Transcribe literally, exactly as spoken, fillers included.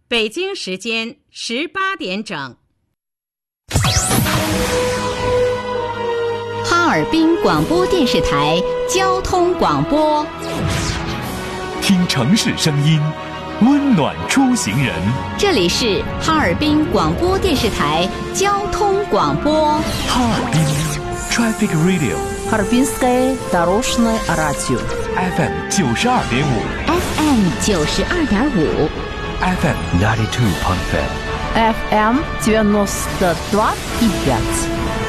北京时间十八点整。 哈尔滨广播电视台交通广播， 听城市声音，温暖出行人。 这里是哈尔滨广播电视台交通广播。 哈尔滨 Traffic Radio， Харбинское дорожное радио F M 九十二点五 F M 九十二点五 F M 九十二点五 Эф Эм девяносто два и пять